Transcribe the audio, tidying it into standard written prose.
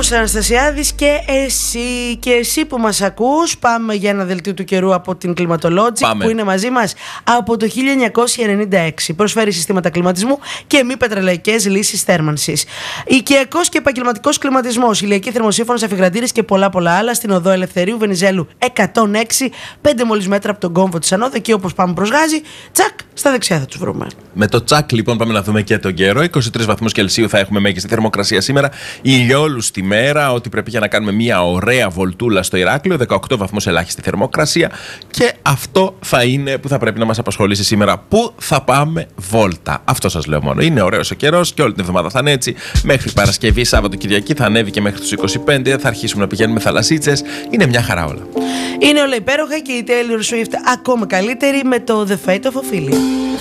Νίκος Αναστασιάδης και εσύ που μας ακούς. Πάμε για ένα δελτίο του καιρού από την Climatologic που είναι μαζί μας από το 1996. Προσφέρει συστήματα κλιματισμού και μη πετρελαϊκές λύσεις θέρμανσης. Οικιακός και επαγγελματικός κλιματισμός, ηλιακή θερμοσύφωνος, αφιγραντήρες και πολλά άλλα στην οδό Ελευθερίου Βενιζέλου 106, 5 μόλις μέτρα από τον κόμβο της Ανόδου. Και όπως πάμε προς Γάζι, τσακ, στα δεξιά θα τους βρούμε. Με το τσακ λοιπόν πάμε να δούμε και τον καιρό. 23 βαθμούς Κελσίου θα έχουμε μέγιστη θερμοκρασία σήμερα. Ηλιόλους τη μέρα, ό,τι πρέπει για να κάνουμε μια ωραία βολτούλα στο Ηράκλειο. 18 βαθμούς ελάχιστη θερμοκρασία. Και αυτό θα είναι που θα πρέπει να μας απασχολήσει σήμερα. Πού θα πάμε βόλτα. Αυτό σας λέω μόνο. Είναι ωραίος ο καιρός και όλη την εβδομάδα θα είναι έτσι. Μέχρι Παρασκευή, Σάββατο, Κυριακή θα ανέβει και μέχρι τους 25. Θα αρχίσουμε να πηγαίνουμε θαλασσίτσες. Είναι μια χαρά όλα. Είναι όλα υπέροχα και η Taylor Swift ακόμα καλύτερη με το The Fate of Ophelia.